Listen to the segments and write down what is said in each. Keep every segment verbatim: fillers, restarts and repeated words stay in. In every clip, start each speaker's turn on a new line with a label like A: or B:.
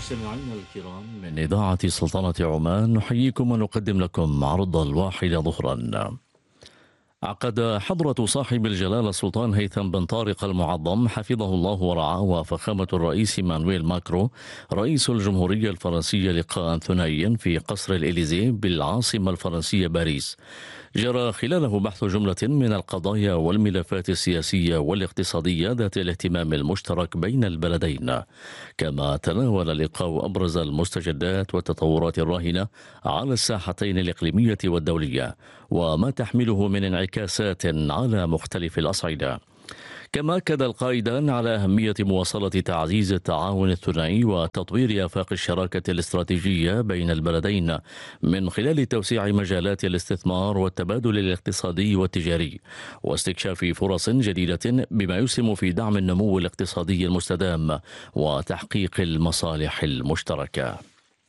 A: مستمعينا الكرام من إذاعة سلطنة عمان، نحييكم ونقدم لكم عرض الواحدة ظهرا. عقد حضرة صاحب الجلالة السلطان هيثم بن طارق المعظم حفظه الله ورعاه وفخامة الرئيس مانويل ماكرو رئيس الجمهورية الفرنسية لقاء ثنائيا في قصر الإليزيه بالعاصمة الفرنسية باريس، جرى خلاله بحث جملة من القضايا والملفات السياسية والاقتصادية ذات الاهتمام المشترك بين البلدين. كما تناول اللقاء أبرز المستجدات والتطورات الراهنة على الساحتين الإقليمية والدولية وما تحمله من انعكاسات على مختلف الأصعدة. كما أكد القائدان على أهمية مواصلة تعزيز التعاون الثنائي وتطوير آفاق الشراكة الاستراتيجية بين البلدين من خلال توسيع مجالات الاستثمار والتبادل الاقتصادي والتجاري واستكشاف فرص جديدة بما يسهم في دعم النمو الاقتصادي المستدام وتحقيق المصالح المشتركة.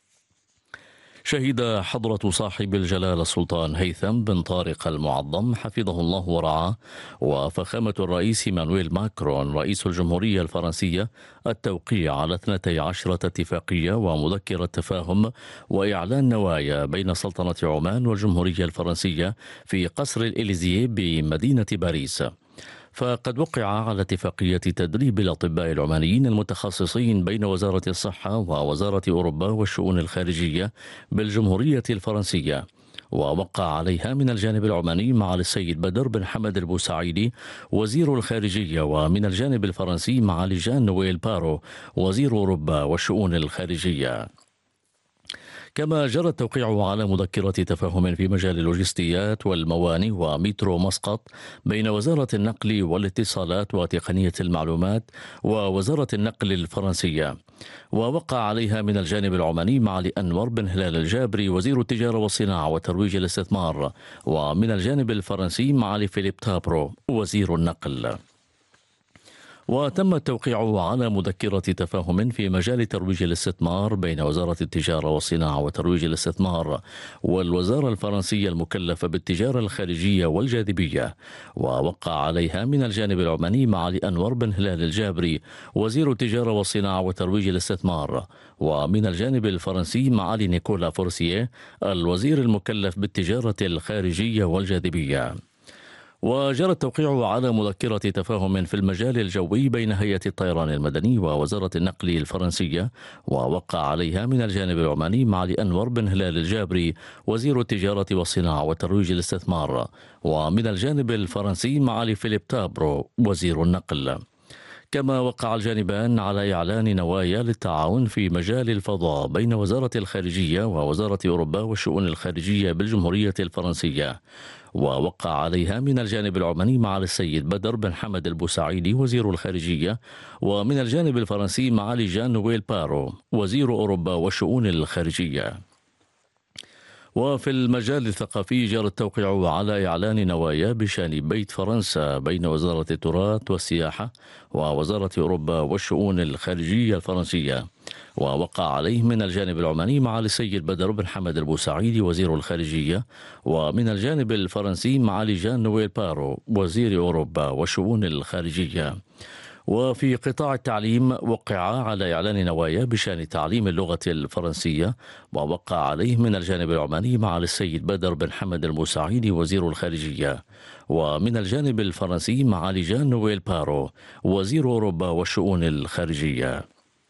A: شهد حضرة صاحب الجلالة السلطان هيثم بن طارق المعظم حفظه الله ورعاه وفخامة الرئيس مانويل ماكرون رئيس الجمهورية الفرنسية التوقيع على اثنتي عشرة اتفاقية ومذكرة تفاهم وإعلان نوايا بين سلطنة عمان والجمهورية الفرنسية في قصر الإليزيه بمدينة باريس. فقد وقع على اتفاقية تدريب الأطباء العمانيين المتخصصين بين وزارة الصحة ووزارة أوروبا والشؤون الخارجية بالجمهورية الفرنسية، ووقع عليها من الجانب العماني معالي السيد بدر بن حمد البوسعيدي وزير الخارجية، ومن الجانب الفرنسي معالي جان نويل بارو وزير أوروبا والشؤون الخارجية. كما جرى التوقيع على مذكرة تفاهم في مجال اللوجستيات والموانئ ومترو مسقط بين وزارة النقل والاتصالات وتقنية المعلومات ووزارة النقل الفرنسية، ووقع عليها من الجانب العماني معالي أنور بن هلال الجابري وزير التجارة والصناعة وترويج الاستثمار، ومن الجانب الفرنسي معالي فيليب تابرو وزير النقل. وتم التوقيع على مذكرة تفاهم في مجال ترويج الاستثمار بين وزارة التجارة والصناعة وترويج الاستثمار والوزارة الفرنسية المكلفة بالتجارة الخارجية والجاذبية، ووقع عليها من الجانب العماني معالي أنور بن هلال الجابري وزير التجارة والصناعة وترويج الاستثمار، ومن الجانب الفرنسي معالي نيكولا فورسيه الوزير المكلف بالتجارة الخارجية والجاذبية. وجرى التوقيع على مذكرة تفاهم في المجال الجوي بين هيئة الطيران المدني ووزارة النقل الفرنسية، ووقع عليها من الجانب العماني معالي أنور بن هلال الجابري وزير التجارة والصناعة وترويج الاستثمار، ومن الجانب الفرنسي معالي فيليب تابرو وزير النقل. كما وقع الجانبان على إعلان نوايا للتعاون في مجال الفضاء بين وزارة الخارجية ووزارة أوروبا والشؤون الخارجية بالجمهورية الفرنسية، ووقع عليها من الجانب العماني معالي السيد بدر بن حمد البوسعيدي وزير الخارجية، ومن الجانب الفرنسي معالي جان نويل بارو وزير أوروبا والشؤون الخارجية. وفي المجال الثقافي جرى التوقيع على إعلان نوايا بشأن بيت فرنسا بين وزارة التراث والسياحة ووزارة أوروبا والشؤون الخارجية الفرنسية، ووقع عليه من الجانب العماني معالي السيد بدر بن حمد البوسعيدي وزير الخارجية، ومن الجانب الفرنسي معالي جان نويل بارو وزير أوروبا والشؤون الخارجية. وفي قطاع التعليم وقع على إعلان نوايا بشأن تعليم اللغة الفرنسية، ووقع عليه من الجانب العماني معالي السيد بدر بن حمد المساعدي وزير الخارجية، ومن الجانب الفرنسي معالي جان نويل بارو وزير أوروبا والشؤون الخارجية.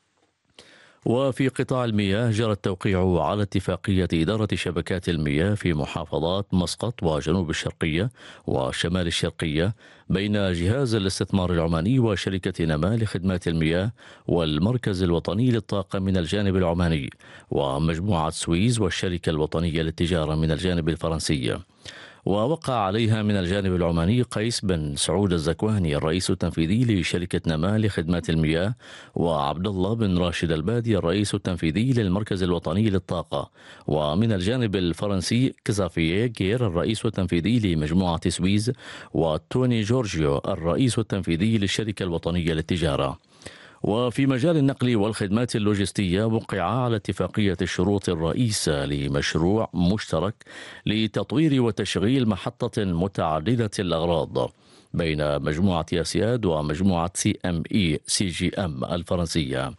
A: وفي قطاع المياه جرى التوقيع على اتفاقية إدارة شبكات المياه في محافظات مسقط وجنوب الشرقية وشمال الشرقية بين جهاز الاستثمار العماني وشركة نما لخدمات المياه والمركز الوطني للطاقة من الجانب العماني، ومجموعة سويز والشركة الوطنية للتجارة من الجانب الفرنسي. ووقع عليها من الجانب العماني قيس بن سعود الزكواني الرئيس التنفيذي لشركة نما لخدمات المياه، وعبد الله بن راشد البادي الرئيس التنفيذي للمركز الوطني للطاقة، ومن الجانب الفرنسي كزافييه غير الرئيس التنفيذي لمجموعة سويز، وتوني جورجيو الرئيس التنفيذي للشركة الوطنية للتجارة. وفي مجال النقل والخدمات اللوجستية وقع على اتفاقية الشروط الرئيسة لمشروع مشترك لتطوير وتشغيل محطة متعددة الأغراض بين مجموعة أسياد ومجموعة سي ام اي سي جي ام الفرنسية.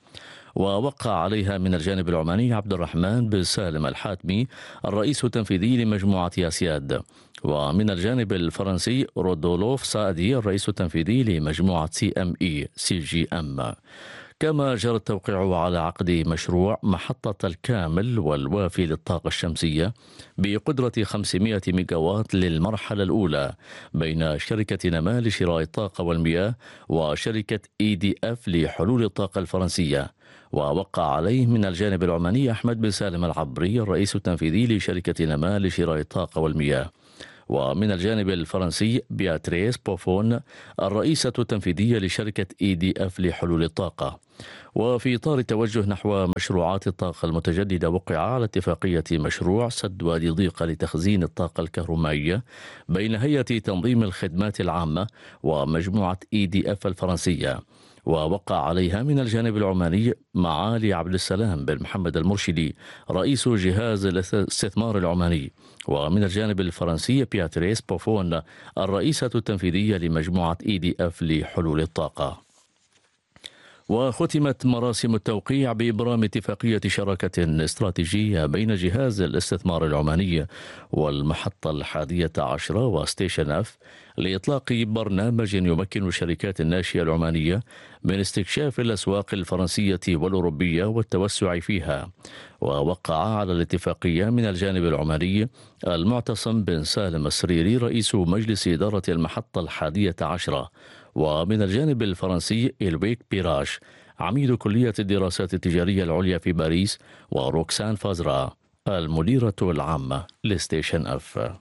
A: ووقع عليها من الجانب العماني عبد الرحمن بن سالم الحاتمي الرئيس التنفيذي لمجموعة أسياد، ومن الجانب الفرنسي رودولوف سادي الرئيس التنفيذي لمجموعة سي ام اي سي جي ام. كما جرى التوقيع على عقد مشروع محطة الكامل والوافي للطاقة الشمسية بقدرة خمسمائة ميجاوات للمرحلة الأولى بين شركة نما لشراء الطاقة والمياه وشركة اي دي اف لحلول الطاقة الفرنسية. ووقع عليه من الجانب العماني أحمد بن سالم العبري الرئيس التنفيذي لشركة نما لشراء الطاقة والمياه، ومن الجانب الفرنسي بياتريس بوفون الرئيسة التنفيذية لشركة اي دي اف لحلول الطاقة. وفي إطار التوجه نحو مشروعات الطاقة المتجددة، وقع على اتفاقية مشروع سد وادي ضيقة لتخزين الطاقة الكهرومائية بين هيئة تنظيم الخدمات العامة ومجموعة اي دي اف الفرنسية، ووقع عليها من الجانب العماني معالي عبد السلام بن محمد المرشدي رئيس جهاز الاستثمار العماني، ومن الجانب الفرنسي بياتريس بوفون الرئيسة التنفيذية لمجموعة اي دي اف لحلول الطاقة. وختمت مراسم التوقيع بإبرام اتفاقية شراكة استراتيجية بين جهاز الاستثمار العماني والمحطة الحادية عشرة وستيشن اف لإطلاق برنامج يمكن الشركات الناشئة العمانية من استكشاف الأسواق الفرنسية والأوروبية والتوسع فيها. ووقع على الاتفاقية من الجانب العماني المعتصم بن سالم السريري رئيس مجلس إدارة المحطة الحادية عشرة، ومن الجانب الفرنسي إلويك بيراش عميد كلية الدراسات التجارية العليا في باريس، وروكسان فازرا المديرة العامة لستيشن اف.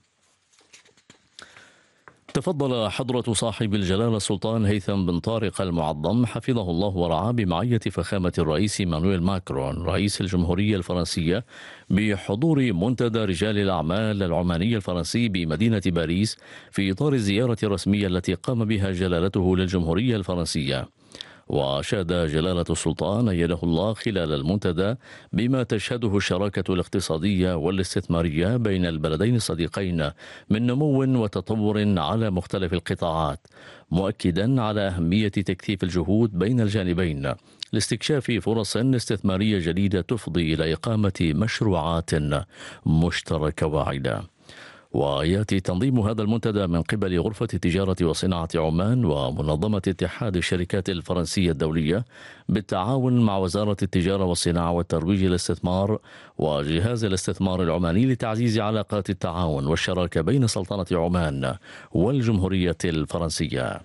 A: تفضل حضرة صاحب الجلالة السلطان هيثم بن طارق المعظم حفظه الله ورعاه بمعية فخامة الرئيس مانويل ماكرون رئيس الجمهورية الفرنسية بحضور منتدى رجال الأعمال العماني الفرنسي بمدينة باريس في إطار الزيارة الرسمية التي قام بها جلالته للجمهورية الفرنسية. وأشاد جلالة السلطان أيده الله خلال المنتدى بما تشهده الشراكة الاقتصادية والاستثمارية بين البلدين الصديقين من نمو وتطور على مختلف القطاعات، مؤكدا على أهمية تكثيف الجهود بين الجانبين لاستكشاف فرص استثمارية جديدة تفضي إلى إقامة مشروعات مشتركة واعدة. ويأتي تنظيم هذا المنتدى من قبل غرفة التجارة وصناعة عمان ومنظمة اتحاد الشركات الفرنسية الدولية بالتعاون مع وزارة التجارة والصناعة والترويج الاستثمار وجهاز الاستثمار العماني لتعزيز علاقات التعاون والشراكة بين سلطنة عمان والجمهورية الفرنسية.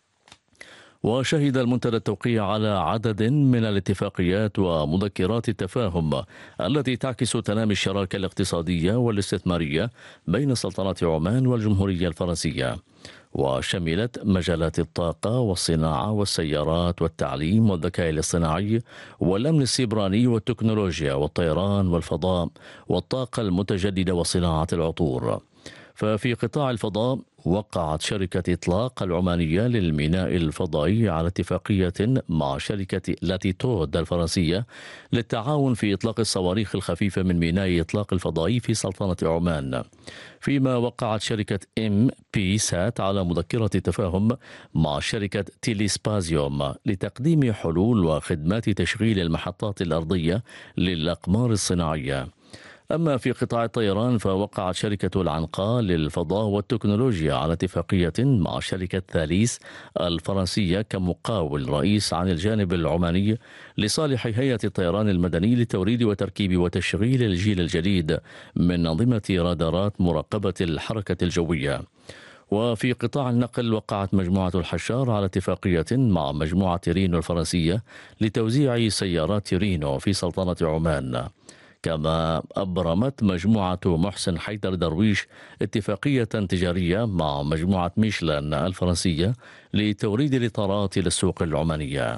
A: وشهد المنتدى التوقيع على عدد من الاتفاقيات ومذكرات التفاهم التي تعكس تنامي الشراكة الاقتصادية والاستثمارية بين سلطنة عمان والجمهورية الفرنسية، وشملت مجالات الطاقة والصناعة والسيارات والتعليم والذكاء الاصطناعي والأمن السيبراني والتكنولوجيا والطيران والفضاء والطاقة المتجددة وصناعة العطور. ففي قطاع الفضاء وقعت شركة إطلاق العمانية للميناء الفضائي على اتفاقية مع شركة لاتيتود الفرنسية للتعاون في إطلاق الصواريخ الخفيفة من ميناء إطلاق الفضائي في سلطنة عمان، فيما وقعت شركة ام بي سات على مذكرة تفاهم مع شركة تيليسبازيوم لتقديم حلول وخدمات تشغيل المحطات الأرضية للأقمار الصناعية. أما في قطاع الطيران فوقعت شركة العنقاء للفضاء والتكنولوجيا على اتفاقية مع شركة ثاليث الفرنسية كمقاول رئيس عن الجانب العماني لصالح هيئة الطيران المدني لتوريد وتركيب وتشغيل الجيل الجديد من أنظمة رادارات مراقبة الحركة الجوية. وفي قطاع النقل وقعت مجموعة الحشار على اتفاقية مع مجموعة رينو الفرنسية لتوزيع سيارات رينو في سلطنة عمان. كما أبرمت مجموعة محسن حيدر درويش اتفاقية تجارية مع مجموعة ميشلان الفرنسية لتوريد الإطارات للسوق العمانية.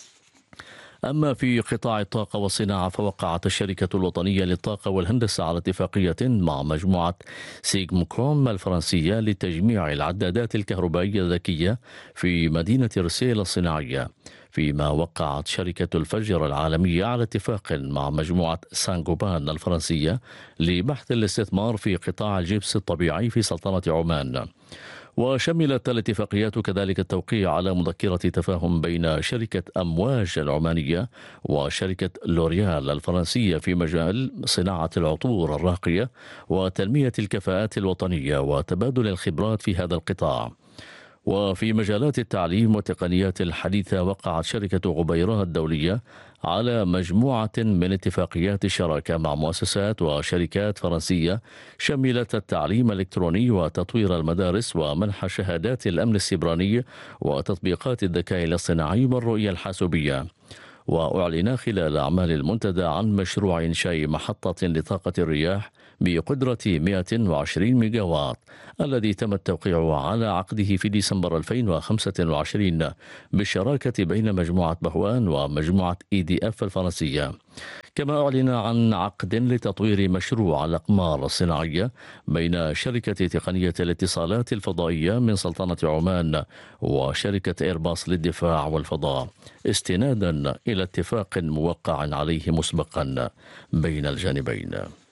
A: أما في قطاع الطاقة والصناعة فوقعت الشركة الوطنية للطاقة والهندسة على اتفاقية مع مجموعة سيجمكروم الفرنسية لتجميع العدادات الكهربائية الذكية في مدينة رسيل الصناعية، فيما وقعت شركة الفجر العالمية على اتفاق مع مجموعة سانغوبان الفرنسية لبحث الاستثمار في قطاع الجبس الطبيعي في سلطنة عمان. وشملت الاتفاقيات كذلك التوقيع على مذكرة تفاهم بين شركة أمواج العمانية وشركة لوريال الفرنسية في مجال صناعة العطور الراقية وتنمية الكفاءات الوطنية وتبادل الخبرات في هذا القطاع. وفي مجالات التعليم والتقنيات الحديثة وقعت شركة غبيرة الدولية على مجموعة من اتفاقيات الشراكة مع مؤسسات وشركات فرنسية شملت التعليم الإلكتروني وتطوير المدارس ومنح شهادات الأمن السيبراني وتطبيقات الذكاء الاصطناعي والرؤية الحاسوبية. وأعلن خلال أعمال المنتدى عن مشروع إنشاء محطة لطاقة الرياح بقدرة مئة وعشرين ميجا واط الذي تم التوقيع على عقده في ديسمبر ألفين وخمسة وعشرين بالشراكة بين مجموعة بهوان ومجموعة إي دي إف الفرنسية. كما أعلن عن عقد لتطوير مشروع الأقمار الصناعية بين شركة تقنية الاتصالات الفضائية من سلطنة عمان وشركة إيرباص للدفاع والفضاء استنادا إلى اتفاق موقع عليه مسبقا بين الجانبين.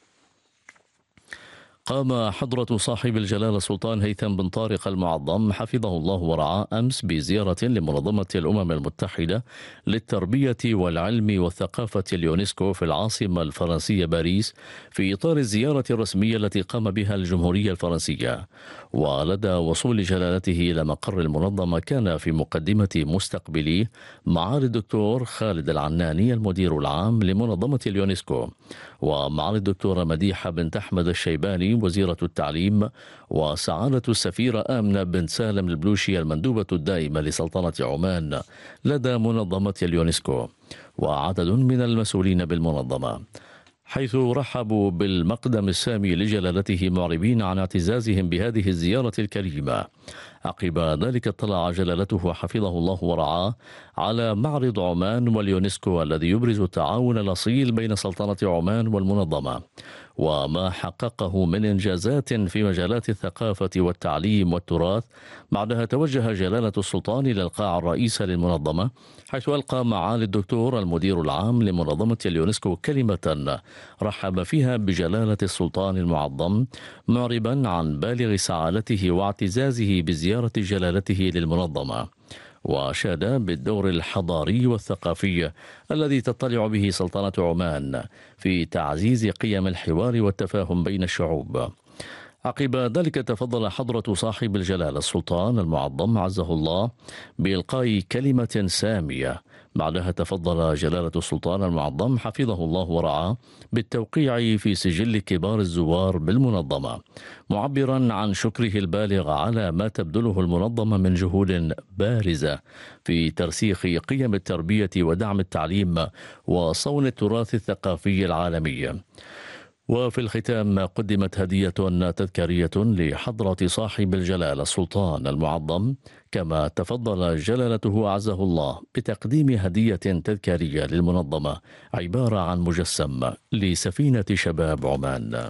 A: قام حضرة صاحب الجلالة السلطان هيثم بن طارق المعظم حفظه الله ورعاه أمس بزيارة لمنظمة الأمم المتحدة للتربية والعلم والثقافة اليونسكو في العاصمة الفرنسية باريس في إطار الزيارة الرسمية التي قام بها الجمهورية الفرنسية. ولدى وصول جلالته إلى مقر المنظمة كان في مقدمة مستقبليه معالي الدكتور خالد العناني المدير العام لمنظمة اليونسكو ومعالي الدكتورة مديحة بنت أحمد الشيباني وزيرة التعليم وسعادة السفيرة آمنة بن سالم البلوشي المندوبة الدائمة لسلطنة عمان لدى منظمة اليونسكو وعدد من المسؤولين بالمنظمة، حيث رحبوا بالمقدم السامي لجلالته معربين عن اعتزازهم بهذه الزيارة الكريمة. عقب ذلك اطلع جلالته حفظه الله ورعاه على معرض عمان واليونسكو الذي يبرز التعاون الأصيل بين سلطنة عمان والمنظمة وما حققه من إنجازات في مجالات الثقافة والتعليم والتراث. بعدها توجه جلالة السلطان إلى القاعة الرئيسة للمنظمة، حيث ألقى معالي الدكتور المدير العام لمنظمة اليونسكو كلمة رحب فيها بجلالة السلطان المعظم، معربا عن بالغ سعادته واعتزازه بزيارة جلالته للمنظمة، وأشاد بالدور الحضاري والثقافي الذي تطلع به سلطنة عمان في تعزيز قيم الحوار والتفاهم بين الشعوب. عقب ذلك تفضل حضرة صاحب الجلالة السلطان المعظم عزه الله بإلقاء كلمة سامية. بعدها تفضل جلالة السلطان المعظم حفظه الله ورعاه بالتوقيع في سجل كبار الزوار بالمنظمة، معبرا عن شكره البالغ على ما تبذله المنظمة من جهود بارزة في ترسيخ قيم التربية ودعم التعليم وصون التراث الثقافي العالمي. وفي الختام قدمت هدية تذكارية لحضرة صاحب الجلالة السلطان المعظم، كما تفضل جلالته عزه الله بتقديم هدية تذكارية للمنظمة عبارة عن مجسم لسفينة شباب عمان.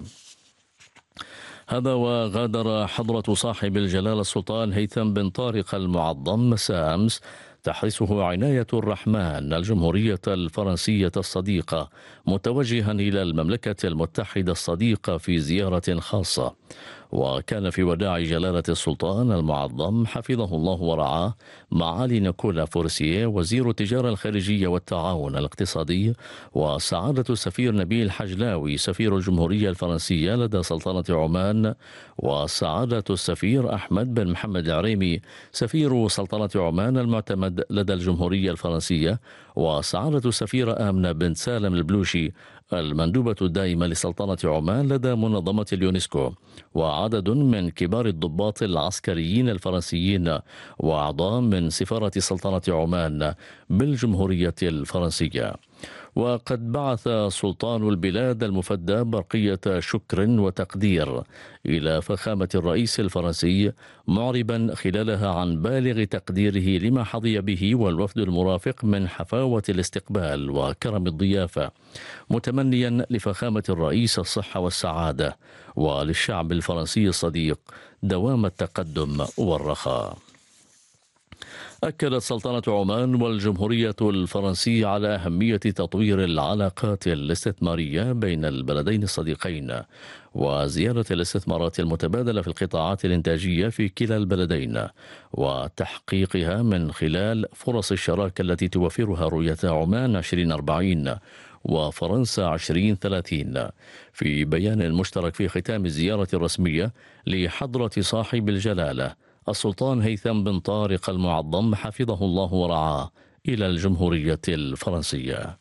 A: هذا وغادر حضرة صاحب الجلالة السلطان هيثم بن طارق المعظم مساء أمس تحرسه عناية الرحمن الجمهورية الفرنسية الصديقة، متوجها إلى المملكة المتحدة الصديقة في زيارة خاصة. وكان في وداع جلالة السلطان المعظم حفظه الله ورعاه معالي نيكولا فورسيه وزير التجارة الخارجية والتعاون الاقتصادي، وسعادة السفير نبيل حجلاوي سفير الجمهورية الفرنسية لدى سلطنة عمان، وسعادة السفير أحمد بن محمد العريمي سفير سلطنة عمان المعتمد لدى الجمهورية الفرنسية، وسعادة السفيرة آمنة بن سالم البلوشي المندوبة الدائمة لسلطنة عمان لدى منظمة اليونسكو، وعدد من كبار الضباط العسكريين الفرنسيين وأعضاء من سفارة سلطنة عمان بالجمهورية الفرنسية. وقد بعث سلطان البلاد المفدى برقية شكر وتقدير إلى فخامة الرئيس الفرنسي، معربا خلالها عن بالغ تقديره لما حظي به والوفد المرافق من حفاوة الاستقبال وكرم الضيافة، متمنيا لفخامة الرئيس الصحة والسعادة، وللشعب الفرنسي الصديق دوام التقدم والرخاء. أكدت سلطنة عمان والجمهورية الفرنسية على أهمية تطوير العلاقات الاستثمارية بين البلدين الصديقين وزيادة الاستثمارات المتبادلة في القطاعات الإنتاجية في كلا البلدين وتحقيقها من خلال فرص الشراكة التي توفرها رؤية عمان ألفين وأربعين وفرنسا ألفين وثلاثين. في بيان مشترك في ختام الزيارة الرسمية لحضرة صاحب الجلالة السلطان هيثم بن طارق المعظم حفظه الله ورعاه إلى الجمهورية الفرنسية.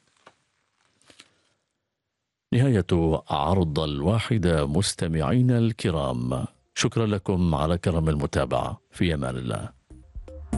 A: نهاية عرض الواحدة مستمعين الكرام، شكرا لكم على كرم المتابعة، في أمان الله.